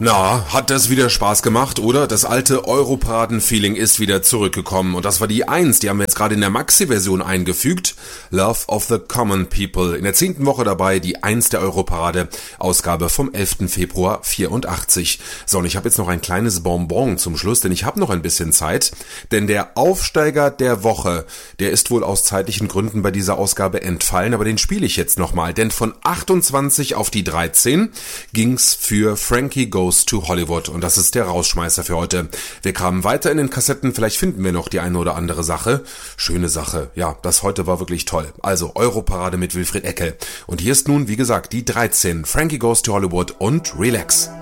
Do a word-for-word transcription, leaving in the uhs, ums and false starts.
Na, hat das wieder Spaß gemacht, oder? Das alte Europaraden-Feeling ist wieder zurückgekommen. Und das war die eins, die haben wir jetzt gerade in der Maxi-Version eingefügt. Love of the Common People. In der zehnten Woche dabei die eins der Europarade, Ausgabe vom elften Februar vierundachtzig. So, und ich habe jetzt noch ein kleines Bonbon zum Schluss, denn ich habe noch ein bisschen Zeit. Denn der Aufsteiger der Woche, der ist wohl aus zeitlichen Gründen bei dieser Ausgabe entfallen, aber den spiele ich jetzt nochmal. Denn von achtundzwanzig auf die dreizehn ging's für Frankie Goes to Hollywood, und das ist der Rausschmeißer für heute. Wir kamen weiter in den Kassetten, vielleicht finden wir noch die eine oder andere Sache. Schöne Sache, ja, das heute war wirklich toll. Also Europarade mit Wilfried Eckel. Und hier ist nun, wie gesagt, die dreizehn, Frankie Goes to Hollywood und Relax.